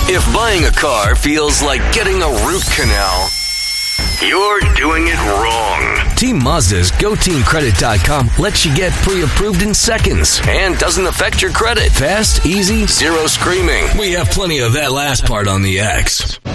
If buying a car feels like getting a root canal, you're doing it wrong. Team Mazda's GoTeamCredit.com lets you get pre-approved in seconds and doesn't affect your credit. Fast, easy, zero screaming. We have plenty of that last part on the X.